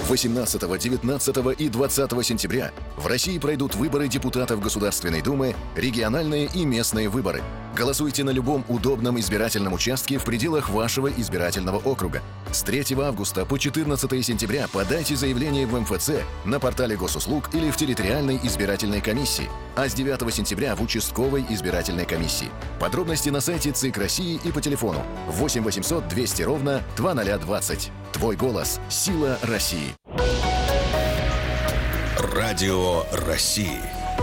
18, 19 и 20 сентября в России пройдут выборы депутатов Государственной Думы, региональные и местные выборы. Голосуйте на любом удобном избирательном участке в пределах вашего избирательного округа. С 3 августа по 14 сентября подайте заявление в МФЦ, на портале госуслуг или в территориальной избирательной комиссии, а с 9 сентября в участковой избирательной комиссии. Подробности на сайте ЦИК России и по телефону 8 800 200 ровно 2020. Твой голос – сила России. Радио России.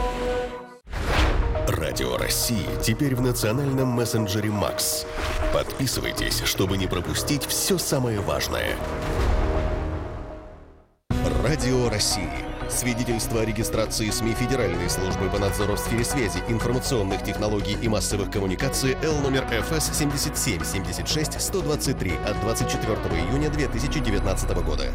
Радио России теперь в национальном мессенджере Макс. Подписывайтесь, чтобы не пропустить все самое важное. Радио России. Свидетельство о регистрации СМИ Федеральной службы по надзору в сфере связи, информационных технологий и массовых коммуникаций Л номер ФС 7776-123 от 24 июня 2019 года.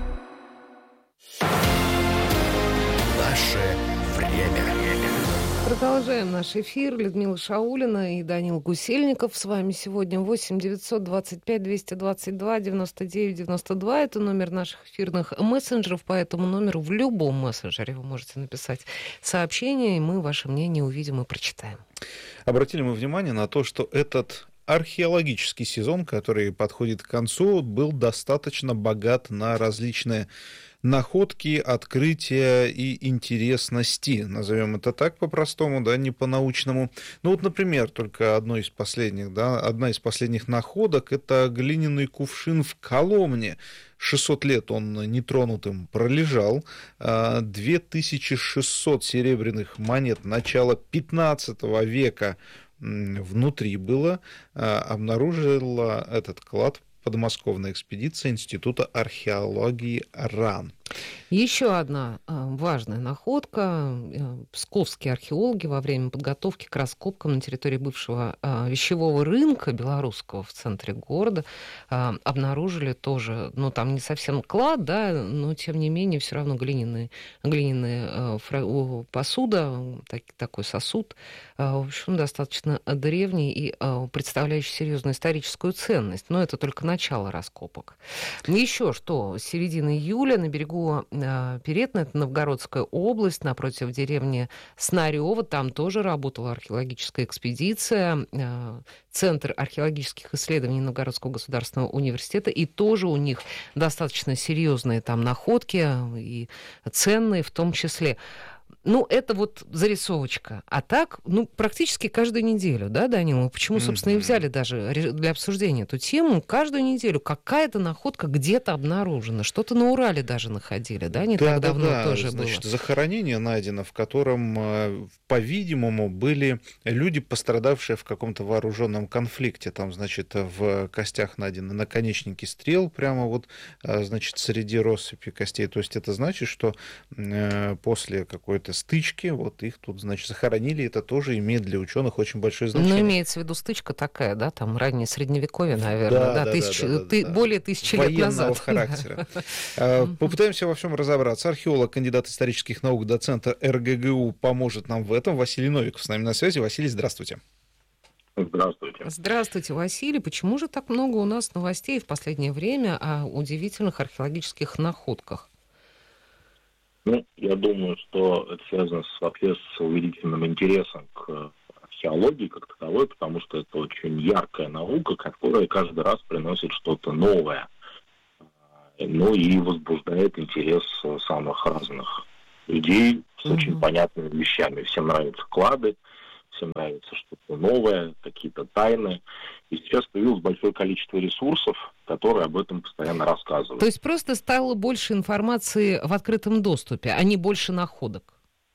Наше время. Продолжаем наш эфир. Людмила Шаулина и Данил Гусельников с вами сегодня. 8 925 222 99 92. Это номер наших эфирных мессенджеров. По этому номеру в любом мессенджере вы можете написать сообщение, и мы ваше мнение увидим и прочитаем. Обратили мы внимание на то, что этот археологический сезон, который подходит к концу, был достаточно богат на различные находки, открытия и интересности, назовем это так по-простому, да, не по-научному. Ну вот, например, только одна из последних находок – это глиняный кувшин в Коломне. 600 лет он нетронутым пролежал, 2600 серебряных монет начала 15 века внутри было, обнаружила этот клад подмосковная экспедиция Института археологии РАН. Еще одна важная находка. Псковские археологи во время подготовки к раскопкам на территории бывшего вещевого рынка белорусского в центре города обнаружили тоже, ну там не совсем клад, да, но тем не менее все равно глиняная посуда, такой сосуд, в общем, достаточно древний и представляющий серьезную историческую ценность. Но это только начало раскопок. Еще что, с середины июля на берегу Перетна, это Новгородская область, напротив деревни Снарёво, там тоже работала археологическая экспедиция, Центр археологических исследований Новгородского государственного университета, и тоже у них достаточно серьезные там находки и ценные в том числе. Ну, это вот зарисовочка. А так, ну, практически каждую неделю, да, Данил? Мы почему, собственно, и взяли даже для обсуждения эту тему. Каждую неделю какая-то находка где-то обнаружена. Что-то на Урале даже находили, да? Не так давно тоже было. Значит, захоронение найдено, в котором, по-видимому, были люди, пострадавшие в каком-то вооруженном конфликте. Там, значит, в костях найдены наконечники стрел прямо вот, значит, среди россыпи костей. То есть это значит, что после какой-то стычки, вот их тут, значит, захоронили, это тоже имеет для ученых очень большое значение. Ну, имеется в виду стычка такая, да, там раннее средневековье, наверное, более 1000 лет назад. Военного характера. Попытаемся во всем разобраться. Археолог, кандидат исторических наук, доцент РГГУ поможет нам в этом. Василий Новиков с нами на связи. Василий, здравствуйте. Здравствуйте. Здравствуйте, Василий. Почему же так много у нас новостей в последнее время о удивительных археологических находках? Ну, я думаю, что это связано вообще с увеличенным интересом к археологии как таковой, потому что это очень яркая наука, которая каждый раз приносит что-то новое. Ну и возбуждает интерес самых разных людей с очень понятными вещами. Всем нравятся клады, всем нравится что-то новое, какие-то тайны. И сейчас появилось большое количество ресурсов, которые об этом постоянно рассказывают. То есть просто стало больше информации в открытом доступе, а не больше находок?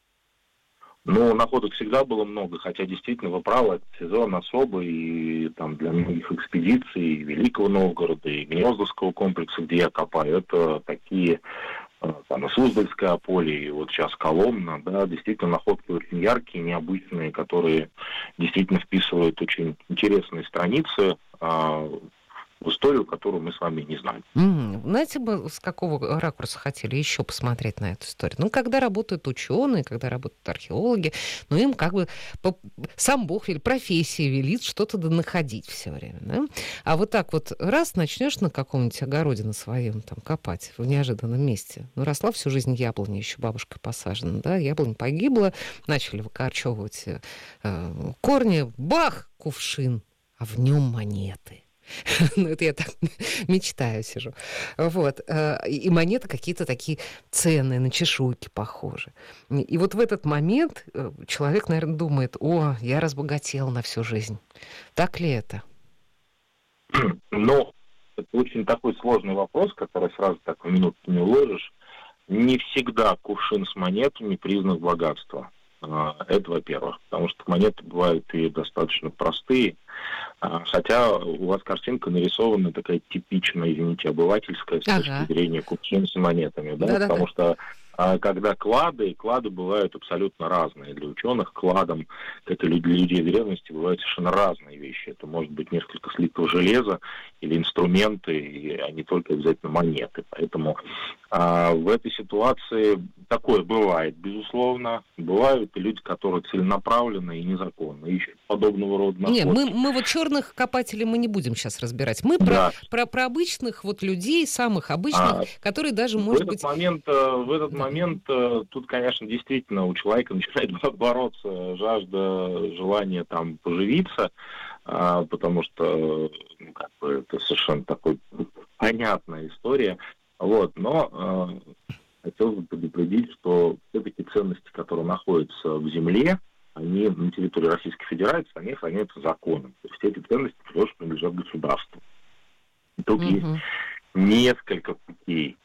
Ну, находок всегда было много, хотя действительно, вы правы, этот сезон особый, и там для многих экспедиций, и Великого Новгорода, и Гнездовского комплекса, где я копаю, это такие, там, и Суздальское поле, и вот сейчас Коломна, да, действительно, находки очень яркие, необычные, которые действительно вписывают очень интересные страницы в в историю, которую мы с вами не знаем. Знаете, бы с какого ракурса хотели еще посмотреть на эту историю? Ну, когда работают ученые, когда работают археологи, ну, им как бы сам Бог или профессия велит что-то находить все время, да? А вот так вот раз начнешь на каком-нибудь огороде на своем там копать в неожиданном месте. Ну, росла всю жизнь яблоня, еще бабушкой посажена, да? Яблонь погибла, начали выкорчевывать корни, бах, кувшин, а в нем монеты. Ну, это я так мечтаю, сижу. Вот. И монеты какие-то такие ценные, на чешуйки похожи. И вот в этот момент человек, наверное, думает: о, я разбогател на всю жизнь. Так ли это? Ну, это очень такой сложный вопрос, который сразу так в минуту не уложишь. Не всегда кувшин с монетами признак богатства. Это, во-первых, потому что монеты бывают и достаточно простые, хотя у вас картинка нарисована такая типичная, извините, обывательская с точки зрения кувшин с монетами, да? Потому что когда клады бывают абсолютно разные. Для ученых кладом, как и для людей древности, бывают совершенно разные вещи. Это может быть несколько слитков железа или инструменты, а не только обязательно монеты. Поэтому в этой ситуации такое бывает, безусловно. Бывают и люди, которые целенаправленно и незаконно ищут подобного рода находки. Нет, мы вот черных копателей мы не будем сейчас разбирать. Мы про обычных вот людей, самых обычных, которые даже, может быть... В этот момент тут, конечно, действительно у человека начинает бороться жажда, желание там поживиться, потому что это совершенно такой понятная история. Вот, но хотел бы предупредить, что все-таки ценности, которые находятся в земле, они на территории Российской Федерации, они охраняются законом. То есть эти ценности тоже принадлежат государству. И тут есть несколько путей.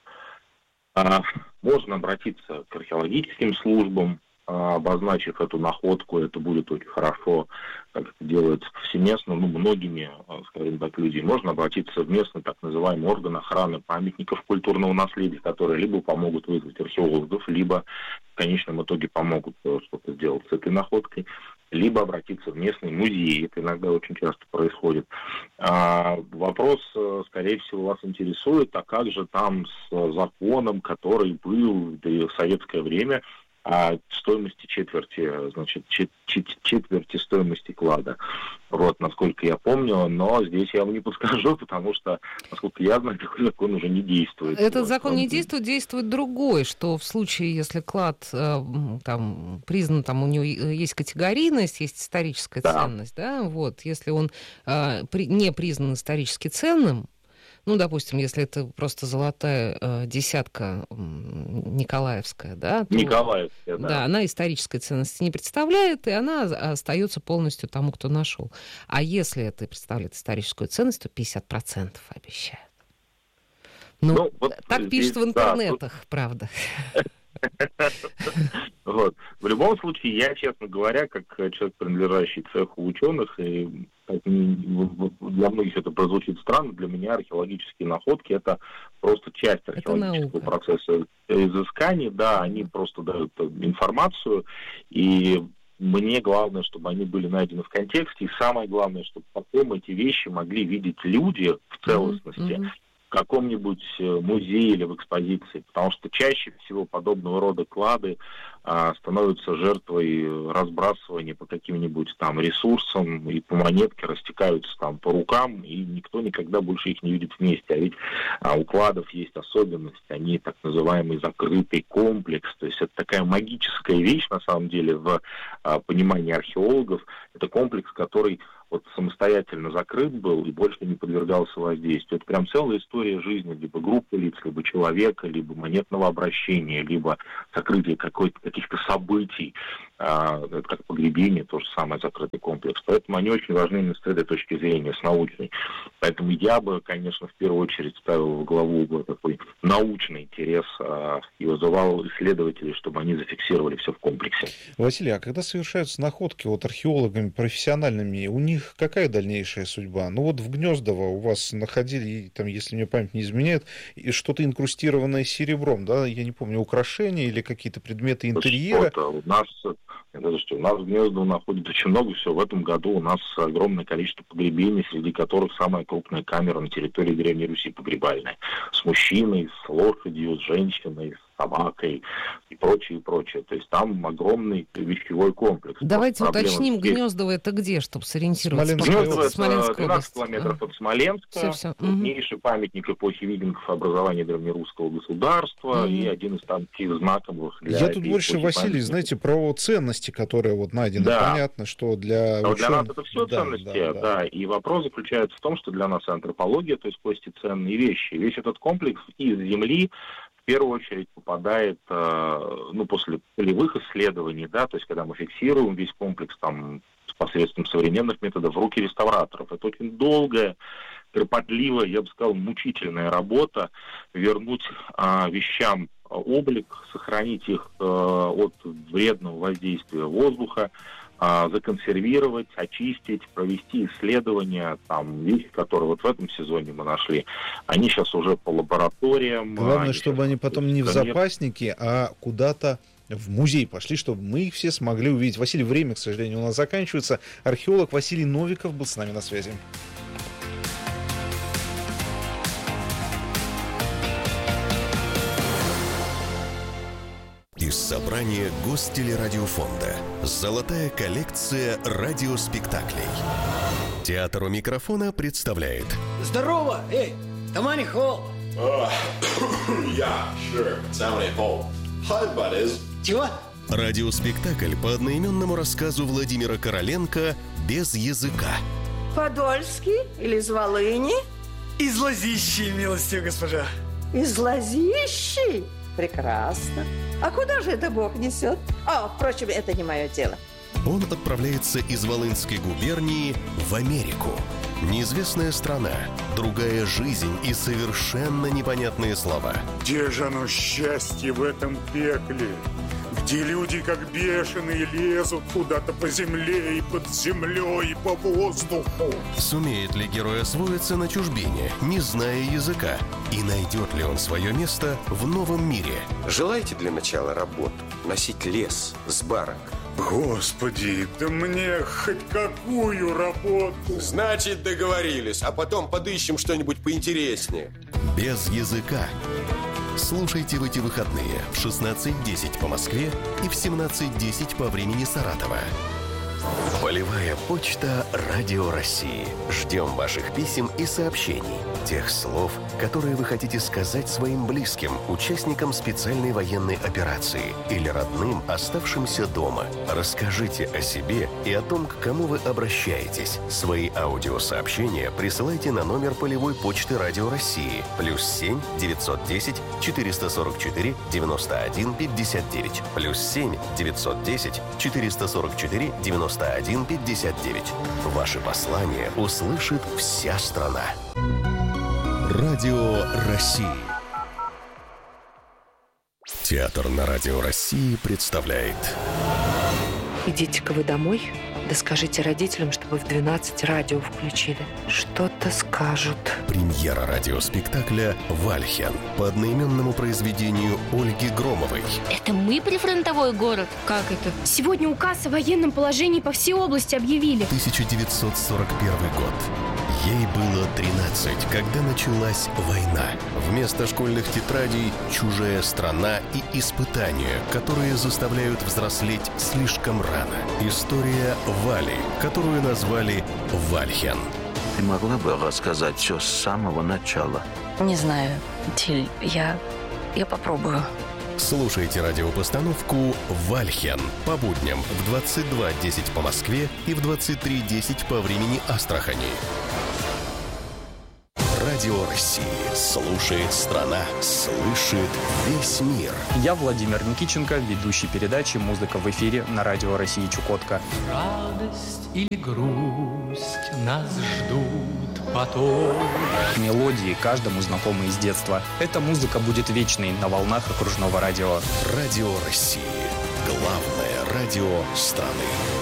Можно обратиться к археологическим службам, обозначив эту находку, это будет очень хорошо, как это делается повсеместно, многими, скажем так, людьми. Можно обратиться в местный так называемый орган охраны памятников культурного наследия, которые либо помогут вызвать археологов, либо в конечном итоге помогут что-то сделать с этой находкой, либо обратиться в местный музей, это иногда очень часто происходит. Вопрос, скорее всего, вас интересует, а как же там с законом, который был в советское время, о стоимости четверти стоимости клада. Вот, насколько я помню, но здесь я вам не подскажу, потому что, насколько я знаю, такой закон уже не действует. Этот закон не действует, действует другой, что в случае, если клад там признан, там у него есть категорийность, есть историческая ценность, да, вот, если он не признан исторически ценным, ну, допустим, если это просто золотая десятка николаевская, да, то, Николаевская, да. Да, она исторической ценности не представляет, и она остается полностью тому, кто нашел. А если это представляет историческую ценность, то 50% обещают. Ну, вот так пишут в интернетах, правда. Вот. В любом случае, я, честно говоря, как человек, принадлежащий цеху ученых, и для многих это прозвучит странно, для меня археологические находки — это просто часть археологического процесса изысканий, да, они просто дают информацию, и мне главное, чтобы они были найдены в контексте, и самое главное, чтобы потом эти вещи могли видеть люди в целостности, в каком-нибудь музее или в экспозиции, потому что чаще всего подобного рода клады становятся жертвой разбрасывания по каким-нибудь там ресурсам, и по монетке растекаются там по рукам, и никто никогда больше их не видит вместе. А ведь у кладов есть особенность, они так называемый закрытый комплекс, то есть это такая магическая вещь на самом деле в понимании археологов. Это комплекс, который вот самостоятельно закрыт был и больше не подвергался воздействию. Это прям целая история жизни либо группы лиц, либо человека, либо монетного обращения, либо сокрытия каких-то событий. Это как погребение, то же самое, закрытый комплекс. Поэтому они очень важны именно с этой точки зрения, с научной. Поэтому я бы, конечно, в первую очередь ставил во главу угла такой научный интерес и вызывал исследователей, чтобы они зафиксировали все в комплексе. Василий, а когда совершаются находки вот археологами профессиональными, у них какая дальнейшая судьба? Ну вот в Гнездово у вас находили, там, если мне память не изменяет, что-то инкрустированное серебром, да? Я не помню, украшения или какие-то предметы интерьера? У нас Подождите, у нас в Гнездово находится очень много всего. В этом году у нас огромное количество погребений, среди которых самая крупная камера на территории Древней Руси погребальная. С мужчиной, с лошадью, с женщиной, с собакой и прочее, и прочее. То есть там огромный вещевой комплекс. Давайте уточним, Гнездово это где, чтобы сориентироваться? Гнездово это 12 километров от Смоленска. Все. Крупнейший памятник эпохи викингов образования древнерусского государства и один из там знаковых для Я тут больше, Василий, знаете, про ценности, которые вот найдены. Да. Понятно, что для ученых... Для нас это все ценности, да. И вопрос заключается в том, что для нас антропология, то есть кости ценные вещи. Весь этот комплекс из земли в первую очередь попадает, после полевых исследований, да, то есть когда мы фиксируем весь комплекс там посредством современных методов в руки реставраторов. Это очень долгая, кропотливая, я бы сказал, мучительная работа вернуть вещам облик, сохранить их от вредного воздействия воздуха, законсервировать, очистить, провести исследования, там вещи, которые вот в этом сезоне мы нашли, они сейчас уже по лабораториям. Главное, чтобы они потом не в запасники, а куда-то в музей пошли, чтобы мы их все смогли увидеть. Василий, время, к сожалению, у нас заканчивается. Археолог Василий Новиков был с нами на связи. Из собрания Гостелерадиофонда. Золотая коллекция радиоспектаклей. Театр у микрофона представляет. Здорово! Эй, Тамани Холл! Hi, buddies. Чего? Радиоспектакль по одноименному рассказу Владимира Короленко «Без языка». Подольский или из Волыни? Из Лозищи, милостивая госпожа. Из Лозищи? Прекрасно. А куда же это Бог несет? Впрочем, это не мое дело. Он отправляется из Волынской губернии в Америку. Неизвестная страна, другая жизнь и совершенно непонятные слова. Где же оно счастье в этом пекле? Где люди как бешеные лезут куда-то по земле и под землей и по воздуху? Сумеет ли герой освоиться на чужбине, не зная языка? И найдет ли он свое место в новом мире? Желаете для начала работу носить лес с барок? Господи, да мне хоть какую работу. Значит, договорились, а потом подыщем что-нибудь поинтереснее. Без языка. Слушайте в эти выходные в 16:10 по Москве и в 17:10 по времени Саратова. Полевая почта Радио России. Ждем ваших писем и сообщений. Тех слов, которые вы хотите сказать своим близким, участникам специальной военной операции или родным, оставшимся дома. Расскажите о себе и о том, к кому вы обращаетесь. Свои аудиосообщения присылайте на номер полевой почты Радио России +7 910 444 91 59 +7 910 444 91 59. Ваши послания услышит вся страна. Радио России. Театр на Радио России представляет. Идите-ка вы домой, да скажите родителям, чтобы в 12 радио включили. Что-то скажут. Премьера радиоспектакля «Вальхен» по одноименному произведению Ольги Громовой. Это мы прифронтовой город? Как это? Сегодня указ о военном положении по всей области объявили. 1941 год. Ей было 13, когда началась война. Вместо школьных тетрадей чужая страна и испытания, которые заставляют взрослеть слишком рано. История Вали, которую назвали «Вальхен». Ты могла бы рассказать все с самого начала? Не знаю, Тиль, я попробую. Слушайте радиопостановку «Вальхен» по будням в 22:10 по Москве и в 23:10 по времени Астрахани. Радио России. Слушает страна, слышит весь мир. Я Владимир Никитченко, ведущий передачи «Музыка в эфире» на Радио России Чукотка. Радость и грусть нас ждут потом. Мелодии каждому знакомы из детства. Эта музыка будет вечной на волнах окружного радио. Радио России. Главное радио страны.